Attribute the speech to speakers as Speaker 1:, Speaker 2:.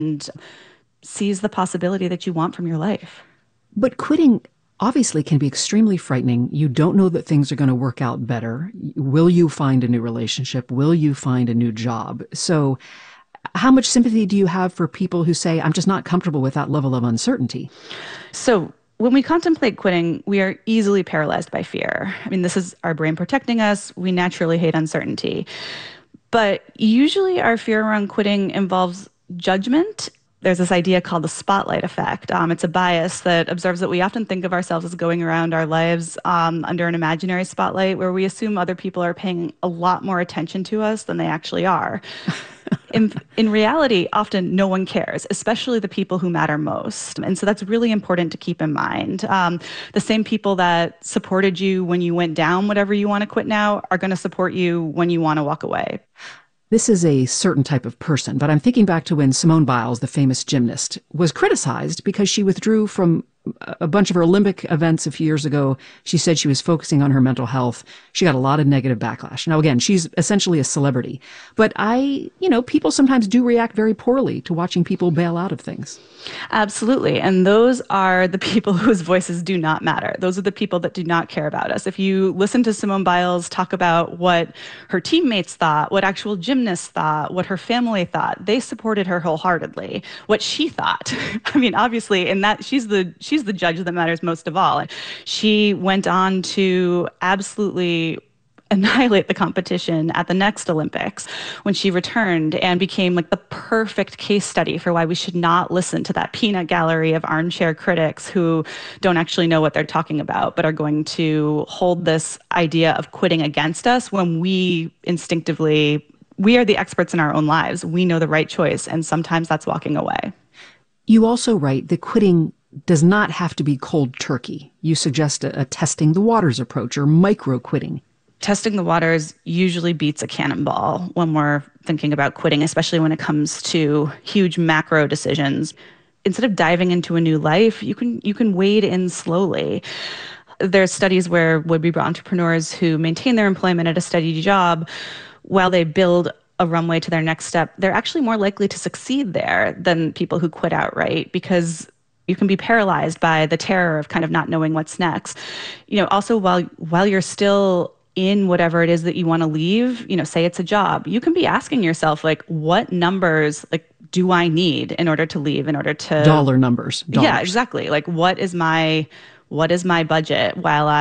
Speaker 1: and seize the possibility that you want from your life.
Speaker 2: But quitting obviously can be extremely frightening. You don't know that things are going to work out better. Will you find a new relationship? Will you find a new job? So, how much sympathy do you have for people who say, I'm just not comfortable with that level of uncertainty?
Speaker 1: So, when we contemplate quitting, we are easily paralyzed by fear. I mean, this is our brain protecting us. We naturally hate uncertainty. But usually, our fear around quitting involves judgment. There's this idea called the spotlight effect. It's a bias that observes that we often think of ourselves as going around our lives under an imaginary spotlight where we assume other people are paying a lot more attention to us than they actually are. In reality, often no one cares, especially the people who matter most. And so that's really important to keep in mind. The same people that supported you when you went down whatever you want to quit now are going to support you when you want to walk away.
Speaker 2: This is a certain type of person, but I'm thinking back to when Simone Biles, the famous gymnast, was criticized because she withdrew from a bunch of her Olympic events a few years ago. She said she was focusing on her mental health. She got a lot of negative backlash. Now, again, she's essentially a celebrity, but people sometimes do react very poorly to watching people bail out of things.
Speaker 1: Absolutely. And those are the people whose voices do not matter. Those are the people that do not care about us. If you listen to Simone Biles talk about what her teammates thought, what actual gymnasts thought, what her family thought, they supported her wholeheartedly. What she thought, I mean, obviously, in that she's the judge that matters most of all. She went on to absolutely annihilate the competition at the next Olympics when she returned and became like the perfect case study for why we should not listen to that peanut gallery of armchair critics who don't actually know what they're talking about, but are going to hold this idea of quitting against us when we are the experts in our own lives. We know the right choice, and sometimes that's walking away.
Speaker 2: You also write that quitting does not have to be cold turkey. You suggest a testing the waters approach or micro quitting.
Speaker 1: Testing the waters usually beats a cannonball when we're thinking about quitting, especially when it comes to huge macro decisions. Instead of diving into a new life, you can wade in slowly. There's studies where would-be entrepreneurs who maintain their employment at a steady job while they build a runway to their next step, they're actually more likely to succeed there than people who quit outright, because you can be paralyzed by the terror of kind of not knowing what's next. Also while you're still in whatever it is that you want to leave, say it's a job, you can be asking yourself, like, what numbers, like, do I need in order to leave, in order to
Speaker 2: dollar numbers.
Speaker 1: Yeah, exactly. Like, what is my budget while